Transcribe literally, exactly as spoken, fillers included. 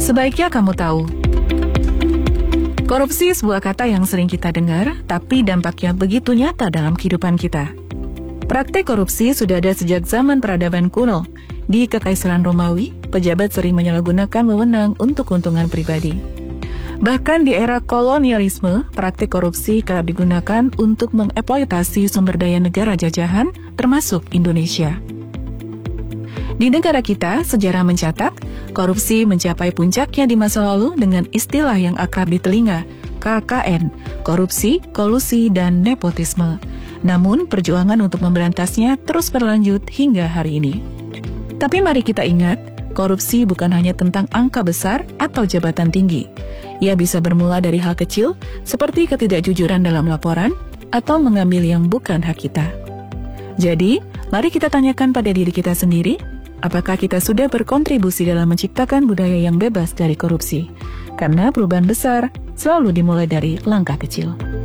Sebaiknya kamu tahu, korupsi sebuah kata yang sering kita dengar, tapi dampaknya begitu nyata dalam kehidupan kita. Praktek korupsi sudah ada sejak zaman peradaban kuno. Di Kekaisaran Romawi, pejabat sering menyalahgunakan wewenang untuk keuntungan pribadi. Bahkan di era kolonialisme, praktik korupsi kerap digunakan untuk mengeksploitasi sumber daya negara jajahan, termasuk Indonesia. Di negara kita, sejarah mencatat, korupsi mencapai puncaknya di masa lalu dengan istilah yang akrab di telinga, K K N, korupsi, kolusi, dan nepotisme. Namun, perjuangan untuk memberantasnya terus berlanjut hingga hari ini. Tapi mari kita ingat, korupsi bukan hanya tentang angka besar atau jabatan tinggi. Ia bisa bermula dari hal kecil, seperti ketidakjujuran dalam laporan, atau mengambil yang bukan hak kita. Jadi, mari kita tanyakan pada diri kita sendiri, apakah kita sudah berkontribusi dalam menciptakan budaya yang bebas dari korupsi? Karena perubahan besar selalu dimulai dari langkah kecil.